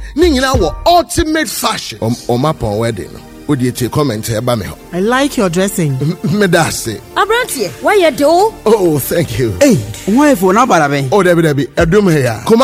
Ningina wo ultimate fashion. Omapon wedding. Odi te comment eba me ho. I like your dressing. Me da say. Abrantie, why you do? Oh, thank you. Hey, why for na barabe? Oh, Debbie, edum here.